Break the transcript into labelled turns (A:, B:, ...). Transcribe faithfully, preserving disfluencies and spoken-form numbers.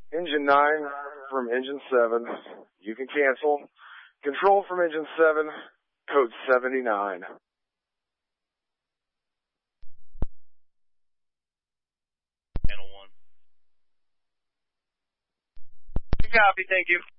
A: Engine nine from Engine seven. You can cancel. Control from Engine seven. Code seventy-nine.
B: Channel one. Copy, thank you.